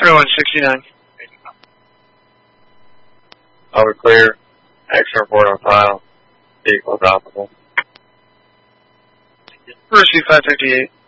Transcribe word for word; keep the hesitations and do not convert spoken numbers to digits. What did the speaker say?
Everyone sixty-nine. All clear. Action report on file. Vehicle operable. Receive five fifty-eight.